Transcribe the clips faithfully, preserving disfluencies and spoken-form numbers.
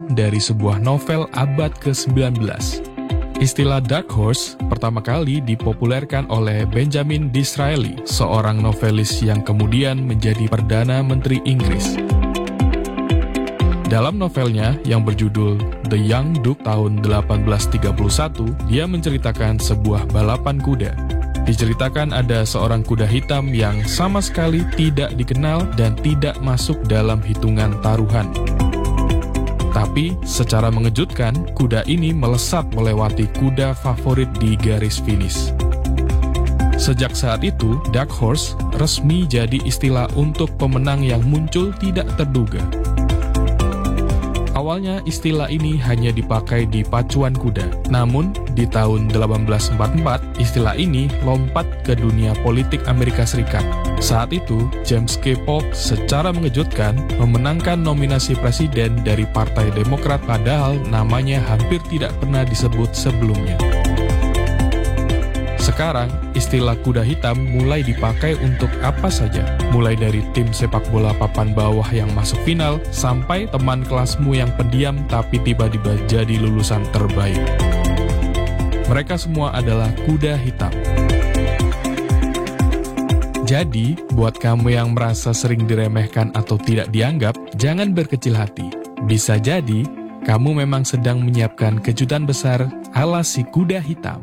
dari sebuah novel abad kesembilan belas. Istilah dark horse pertama kali dipopulerkan oleh Benjamin Disraeli, seorang novelis yang kemudian menjadi Perdana Menteri Inggris. Dalam novelnya yang berjudul The Young Duke tahun delapan belas tiga puluh satu, dia menceritakan sebuah balapan kuda. Diceritakan ada seorang kuda hitam yang sama sekali tidak dikenal dan tidak masuk dalam hitungan taruhan. Tapi, secara mengejutkan, kuda ini melesat melewati kuda favorit di garis finish. Sejak saat itu, dark horse resmi jadi istilah untuk pemenang yang muncul tidak terduga. Awalnya istilah ini hanya dipakai di pacuan kuda. Namun, di tahun delapan belas empat puluh empat, istilah ini lompat ke dunia politik Amerika Serikat. Saat itu, James K. Polk secara mengejutkan memenangkan nominasi presiden dari Partai Demokrat padahal namanya hampir tidak pernah disebut sebelumnya. Sekarang, istilah kuda hitam mulai dipakai untuk apa saja, mulai dari tim sepak bola papan bawah yang masuk final, sampai teman kelasmu yang pendiam tapi tiba-tiba jadi lulusan terbaik. Mereka semua adalah kuda hitam. Jadi, buat kamu yang merasa sering diremehkan atau tidak dianggap, jangan berkecil hati. Bisa jadi, kamu memang sedang menyiapkan kejutan besar ala si kuda hitam.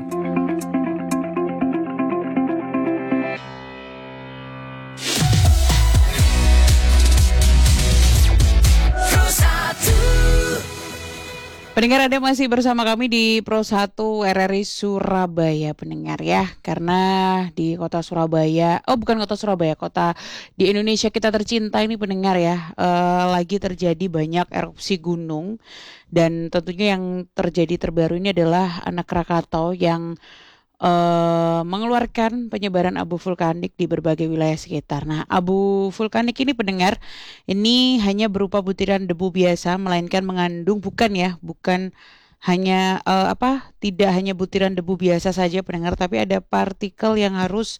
Pendengar, Anda masih bersama kami di Pro satu R R I Surabaya, pendengar ya. Karena di kota Surabaya, oh bukan kota Surabaya, kota di Indonesia kita tercinta ini pendengar ya, eh, lagi terjadi banyak erupsi gunung. Dan tentunya yang terjadi terbaru ini adalah anak Krakatau yang Uh, mengeluarkan penyebaran abu vulkanik di berbagai wilayah sekitar. Nah, abu vulkanik ini pendengar, ini hanya berupa butiran debu biasa, melainkan mengandung bukan ya, bukan hanya uh, apa, tidak hanya butiran debu biasa saja pendengar, tapi ada partikel yang harus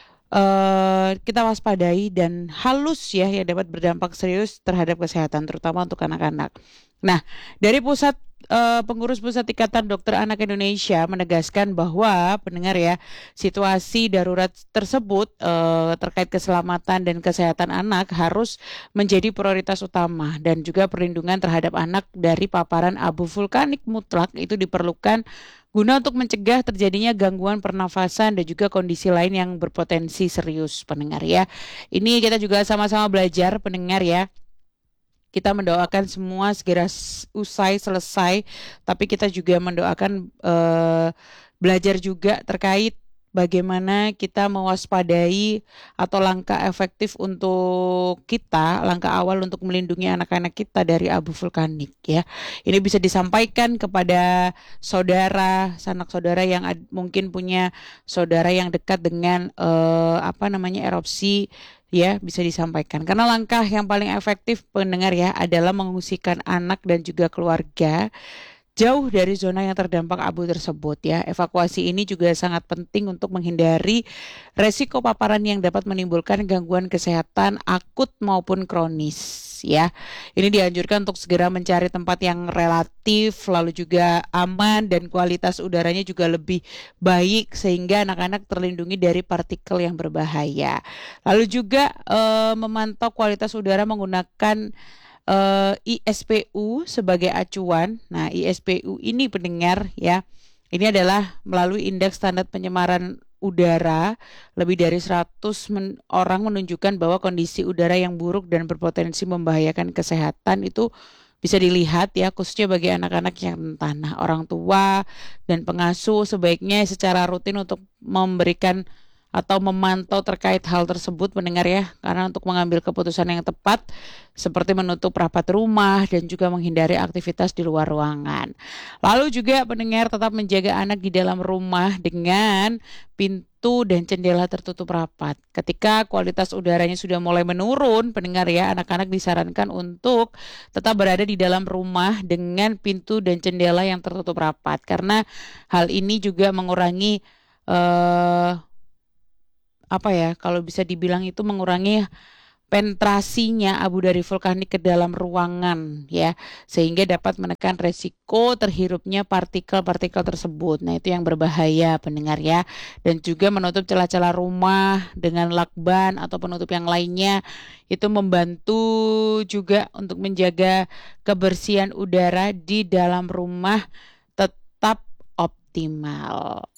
uh, kita waspadai dan halus ya, yang dapat berdampak serius terhadap kesehatan, terutama untuk anak-anak. Nah, dari pusat Uh, pengurus Pusat Ikatan Dokter Anak Indonesia menegaskan bahwa pendengar ya, situasi darurat tersebut uh, terkait keselamatan dan kesehatan anak harus menjadi prioritas utama, dan juga perlindungan terhadap anak dari paparan abu vulkanik mutlak itu diperlukan guna untuk mencegah terjadinya gangguan pernafasan dan juga kondisi lain yang berpotensi serius pendengar ya. Ini kita juga sama-sama belajar pendengar ya. Kita mendoakan semua segera usai, selesai, tapi kita juga mendoakan uh, belajar juga terkait bagaimana kita mewaspadai atau langkah efektif untuk kita, langkah awal untuk melindungi anak-anak kita dari abu vulkanik ya. Ini bisa disampaikan kepada saudara, sanak saudara yang ad, mungkin punya saudara yang dekat dengan uh, apa namanya erupsi ya, bisa disampaikan. Karena langkah yang paling efektif pendengar ya adalah mengungsikan anak dan juga keluarga jauh dari zona yang terdampak abu tersebut ya. Evakuasi ini juga sangat penting untuk menghindari resiko paparan yang dapat menimbulkan gangguan kesehatan akut maupun kronis ya. Ini dianjurkan untuk segera mencari tempat yang relatif, lalu juga aman dan kualitas udaranya juga lebih baik sehingga anak-anak terlindungi dari partikel yang berbahaya. Lalu juga eh, memantau kualitas udara menggunakan Uh, I S P U sebagai acuan. Nah, I S P U ini pendengar ya, ini adalah melalui indeks standar pencemaran udara lebih dari seratus men- orang menunjukkan bahwa kondisi udara yang buruk dan berpotensi membahayakan kesehatan itu bisa dilihat ya, khususnya bagi anak-anak yang rentan. Nah, orang tua dan pengasuh sebaiknya secara rutin untuk memberikan atau memantau terkait hal tersebut pendengar ya, karena untuk mengambil keputusan yang tepat seperti menutup rapat rumah dan juga menghindari aktivitas di luar ruangan. Lalu juga pendengar tetap menjaga anak di dalam rumah dengan pintu dan jendela tertutup rapat. Ketika kualitas udaranya sudah mulai menurun pendengar ya, anak-anak disarankan untuk tetap berada di dalam rumah dengan pintu dan jendela yang tertutup rapat, karena hal ini juga mengurangi uh, apa ya, kalau bisa dibilang itu mengurangi penetrasinya abu dari vulkanik ke dalam ruangan ya, sehingga dapat menekan resiko terhirupnya partikel-partikel tersebut. Nah, itu yang berbahaya pendengar ya. Dan juga menutup celah-celah rumah dengan lakban atau penutup yang lainnya itu membantu juga untuk menjaga kebersihan udara di dalam rumah tetap optimal.